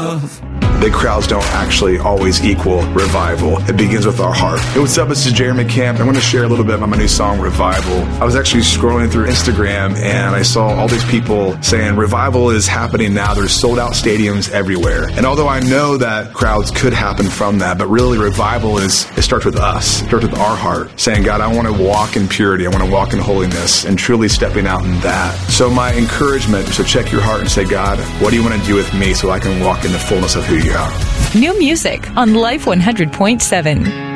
love. Big crowds don't actually always equal revival. It begins with our heart. Hey, what's up? This is Jeremy Camp. I want to share a little bit about my new song, Revival. I was actually scrolling through Instagram and I saw all these people saying revival is happening now. There's sold out stadiums everywhere. And although I know that crowds could happen from that, but really revival it starts with us. It starts with our heart, saying, God, I want to walk in purity. I want to walk in holiness and truly stepping out in that. So my encouragement is to check your heart and say, God, what do you want to do with me so I can walk in the fullness of who you are? New music on Life 100.7.